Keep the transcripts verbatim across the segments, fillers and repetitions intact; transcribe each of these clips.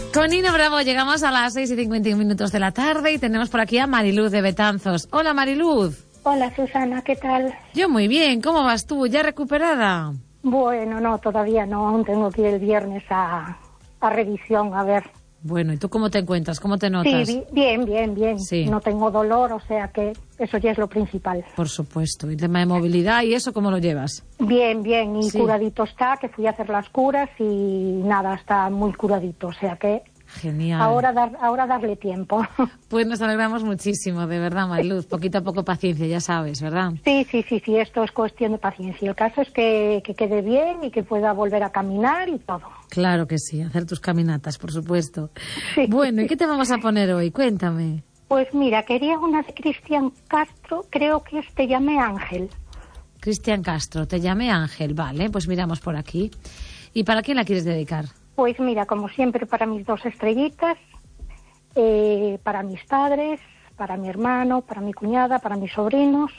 Con Nino Bravo llegamos a las seis y cincuenta y un minutos de la tarde y tenemos por aquí a Mariluz de Betanzos. Hola, Mariluz. Hola, Susana, ¿qué tal? Yo muy bien, ¿cómo vas tú? ¿Ya recuperada? Bueno, no, todavía no, aún tengo que ir el viernes a, a revisión, a ver. Bueno, ¿y tú cómo te encuentras? ¿Cómo te notas? Sí, bien, bien, bien. Sí. No tengo dolor, o sea que eso ya es lo principal. Por supuesto. ¿Y el tema de movilidad y eso cómo lo llevas? Bien, bien, y Sí. curadito está, que fui a hacer las curas y nada, está muy curadito, o sea que... Genial. Ahora, dar, ahora darle tiempo. Pues nos alegramos muchísimo, de verdad, Mariluz. Poquito a poco paciencia, ya sabes, ¿verdad? Sí, sí, sí, sí, esto es cuestión de paciencia. El caso es que, que quede bien y que pueda volver a caminar y todo. Claro que sí, hacer tus caminatas, por supuesto. Sí. Bueno, ¿y qué te vamos a poner hoy? Cuéntame. Pues mira, quería una de Cristian Castro, creo que es Te llamé Ángel. Cristian Castro, te llamé Ángel, vale, pues miramos por aquí. ¿Y para quién la quieres dedicar? Pues mira, como siempre, para mis dos estrellitas, eh, para mis padres, para mi hermano, para mi cuñada, para mis sobrinos,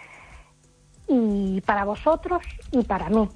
y para vosotros y para mí.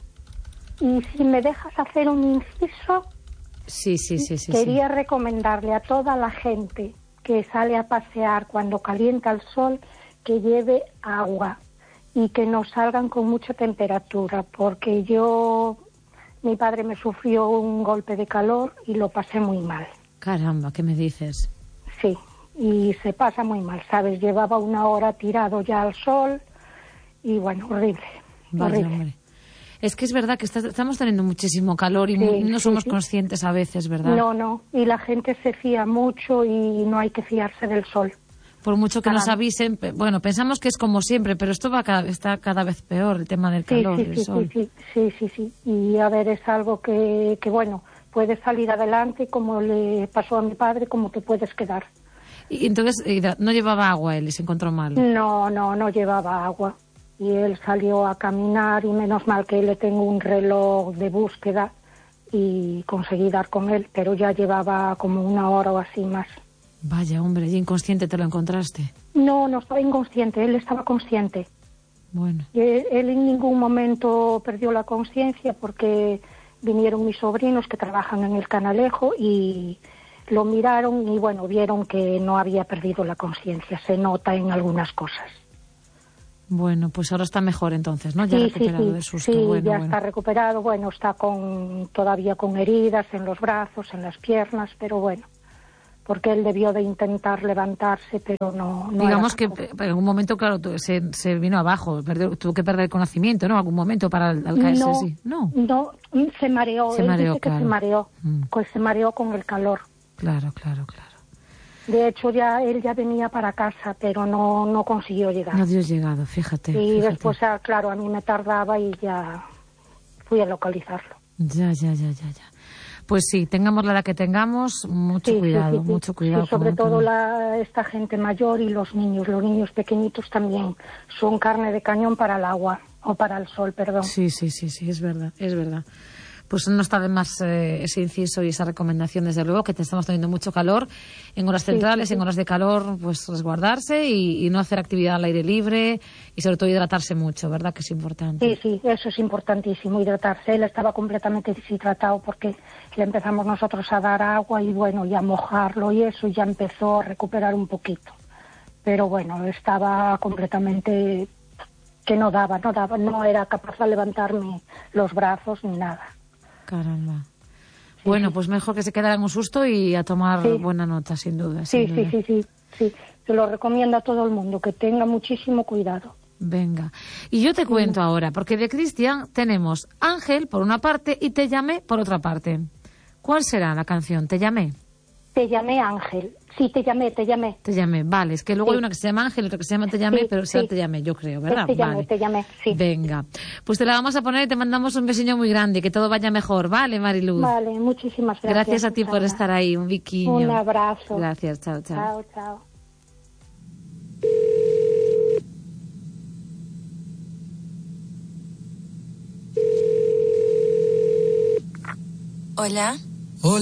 Y si me dejas hacer un inciso, Sí, sí, sí, sí. quería sí. recomendarle a toda la gente que sale a pasear cuando calienta el sol que lleve agua y que no salgan con mucha temperatura, porque yo... Mi padre me sufrió un golpe de calor y lo pasé muy mal. Caramba, ¿qué me dices? Sí, y se pasa muy mal, ¿sabes? Llevaba una hora tirado ya al sol y bueno, horrible. Vaya, horrible. hombre. Es que es verdad que está- estamos teniendo muchísimo calor y Sí, mu- no sí, somos sí. conscientes a veces, ¿verdad? No, no, y la gente se fía mucho y no hay que fiarse del sol. Por mucho que nos Caramba. avisen, pe- bueno, pensamos que es como siempre, pero esto va cada, está cada vez peor, el tema del Sí, calor, sí, del sí, sol. sí, sí, sí, sí, sí. Y a ver, es algo que, que, bueno, puedes salir adelante como le pasó a mi padre, como te puedes quedar. Y entonces eh, no llevaba agua él y se encontró mal. No, no, no llevaba agua. Y él salió a caminar y menos mal que le tengo un reloj de búsqueda y conseguí dar con él, pero ya llevaba como una hora o así más. Vaya, hombre, y inconsciente te lo encontraste. No, no estaba inconsciente, él estaba consciente. Bueno, Y él, él en ningún momento perdió la conciencia porque vinieron mis sobrinos que trabajan en el Canalejo y lo miraron y bueno, vieron que no había perdido la conciencia, se nota en algunas cosas. bueno, pues ahora está mejor entonces, ¿no? Ya Sí, recuperado sí, sí, del susto. sí, bueno, ya bueno. está recuperado, bueno, está con todavía con heridas en los brazos, en las piernas, pero bueno, porque él debió de intentar levantarse, pero no, no Digamos era que capaz. eh, en algún momento, claro, tu- se, se vino abajo, perdió- tuvo que perder el conocimiento, ¿no? Algún momento para al, al caerse no, así. No, no, se mareó, Se él mareó, dice que claro. se mareó, Mm. pues se mareó con el calor. claro, claro, claro. De hecho, ya él ya venía para casa, pero no, no consiguió llegar. No dio llegado, fíjate. y fíjate. después, ah, claro, a mí me tardaba y ya fui a localizarlo. Ya, ya, ya, ya, ya. Pues sí, tengamos la edad que tengamos, mucho Sí, cuidado, sí, sí, sí. mucho cuidado. Sí, sobre con- todo con- la, esta gente mayor y los niños. Los niños pequeñitos también son carne de cañón para el agua, o para el sol, perdón. Sí, sí, sí, sí, es verdad, es verdad. Pues no está de más eh, ese inciso y esa recomendación, desde luego, que te estamos teniendo mucho calor en horas Sí, centrales, sí, sí. en horas de calor, pues resguardarse y, y no hacer actividad al aire libre y sobre todo hidratarse mucho, ¿verdad? Que es importante. Sí, sí, eso es importantísimo, hidratarse. Él estaba completamente deshidratado porque le empezamos nosotros a dar agua y bueno, y a mojarlo y eso, y ya empezó a recuperar un poquito. Pero bueno, estaba completamente que no daba, no daba, no era capaz de levantarme los brazos ni nada. Caramba. Sí, Bueno, sí. pues mejor que se quedara en un susto y a tomar Sí. buena nota, sin duda. Sí, sin sí, duda. sí, sí, sí. Se lo recomiendo a todo el mundo, que tenga muchísimo cuidado. Venga. Y yo te cuento ahora, porque de Cristian tenemos Ángel por una parte y Te llamé por otra parte. ¿Cuál será la canción? Te llamé. Te llamé Ángel. Sí, te llamé, te llamé. Te llamé, vale. Es que luego Sí. hay una que se llama Ángel y otra que se llama Te llamé, Sí, pero será sí. Te llamé, yo creo, ¿verdad? Te llamé, vale. te llamé, sí. Venga. Pues te la vamos a poner y te mandamos un besiño muy grande, que todo vaya mejor, ¿vale, Mariluz? Vale, muchísimas gracias. Gracias a ti por Susana. estar ahí, un biquiño. Un abrazo. Gracias, chao, chao. Chao, chao. Hola.